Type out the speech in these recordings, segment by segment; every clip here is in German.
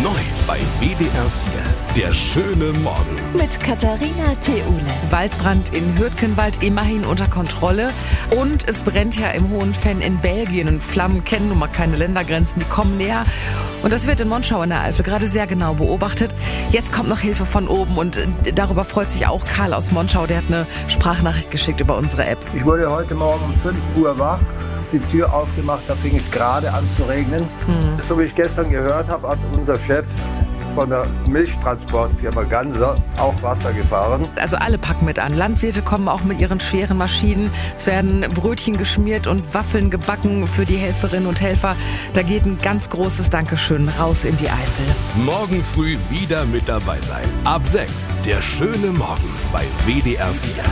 Neu bei WDR 4. Der schöne Morgen. Mit Katharina Theule. Waldbrand in Hürtgenwald immerhin unter Kontrolle. Und es brennt ja im Hohenfenn in Belgien. Und Flammen kennen nun mal keine Ländergrenzen, die kommen näher. Und das wird in Monschau in der Eifel gerade sehr genau beobachtet. Jetzt kommt noch Hilfe von oben und darüber freut sich auch Karl aus Monschau. Der hat eine Sprachnachricht geschickt über unsere App. Ich wurde heute Morgen um 5 Uhr wach, die Tür aufgemacht, da fing es gerade an zu regnen. So wie ich gestern gehört habe, hat unser Chef von der Milchtransportfirma Ganser auch Wasser gefahren. Also alle packen mit an. Landwirte kommen auch mit ihren schweren Maschinen. Es werden Brötchen geschmiert und Waffeln gebacken für die Helferinnen und Helfer. Da geht ein ganz großes Dankeschön raus in die Eifel. Morgen früh wieder mit dabei sein. Ab 6. Der schöne Morgen bei WDR 4.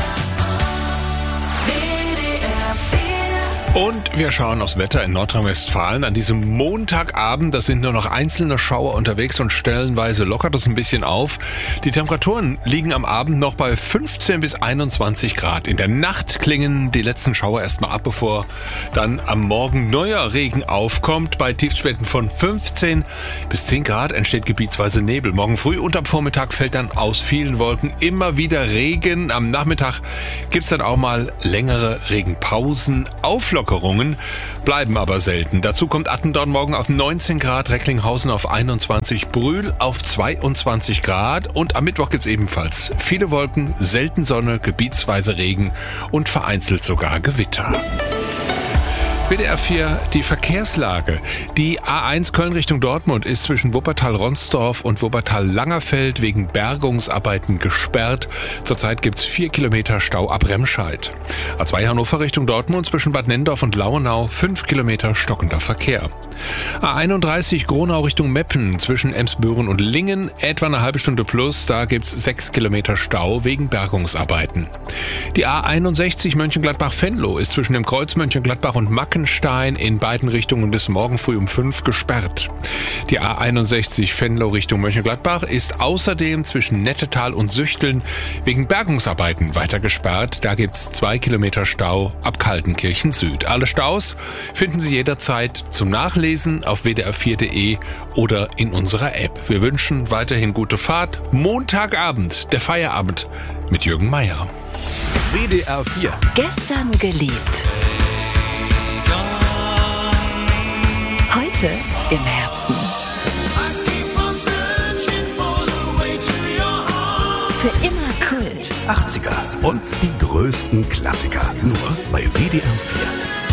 Und wir schauen aufs Wetter in Nordrhein-Westfalen an diesem Montagabend. Da sind nur noch einzelne Schauer unterwegs und stellenweise lockert es ein bisschen auf. Die Temperaturen liegen am Abend noch bei 15 bis 21 Grad. In der Nacht klingen die letzten Schauer erstmal ab, bevor dann am Morgen neuer Regen aufkommt. Bei Tiefstwerten von 15 bis 10 Grad entsteht gebietsweise Nebel. Morgen früh und am Vormittag fällt dann aus vielen Wolken immer wieder Regen. Am Nachmittag gibt's dann auch mal längere Regenpausen. Auflockerungen bleiben aber selten. Dazu kommt Attendorn morgen auf 19 Grad, Recklinghausen auf 21, Brühl auf 22 Grad und am Mittwoch gibt's ebenfalls viele Wolken, selten Sonne, gebietsweise Regen und vereinzelt sogar Gewitter. WDR 4, die Verkehrslage. Die A1 Köln Richtung Dortmund ist zwischen Wuppertal-Ronsdorf und Wuppertal-Langerfeld wegen Bergungsarbeiten gesperrt. Zurzeit gibt's 4 Kilometer Stau ab Remscheid. A2 Hannover Richtung Dortmund zwischen Bad Nennendorf und Lauenau 5 Kilometer stockender Verkehr. A31 Gronau Richtung Meppen zwischen Emsbüren und Lingen etwa eine halbe Stunde plus. Da gibt's 6 Kilometer Stau wegen Bergungsarbeiten. Die A61 Mönchengladbach-Venlo ist zwischen dem Kreuz Mönchengladbach und Mackenstein in beiden Richtungen bis morgen früh um 5 gesperrt. Die A61 Venlo Richtung Mönchengladbach ist außerdem zwischen Nettetal und Süchteln wegen Bergungsarbeiten weiter gesperrt. Da gibt's 2 Kilometer Stau ab Kaltenkirchen Süd. Alle Staus finden Sie jederzeit zum Nachlesen auf wdr4.de oder in unserer App. Wir wünschen weiterhin gute Fahrt. Montagabend, der Feierabend mit Jürgen Meier. WDR 4. Gestern geliebt. Heute im Herzen. Für immer Kult. 80er und die größten Klassiker. Nur bei WDR 4.